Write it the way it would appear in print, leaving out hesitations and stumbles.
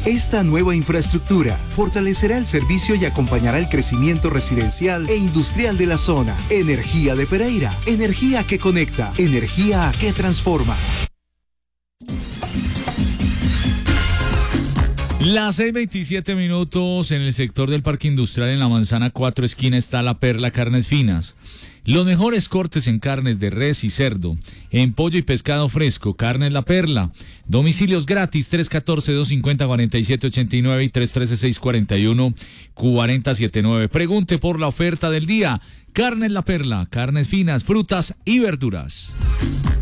Esta nueva infraestructura fortalecerá el servicio y acompañará el crecimiento residencial e industrial de la zona. Energía de Pereira, energía que conecta, energía que transforma. Las 6:27 en el sector del Parque Industrial en la Manzana 4 esquina está La Perla Carnes Finas. Los mejores cortes en carnes de res y cerdo, en pollo y pescado fresco, Carnes La Perla. Domicilios gratis 314-250-4789 y 313-641-4079. Pregunte por la oferta del día. Carnes La Perla, carnes finas, frutas y verduras.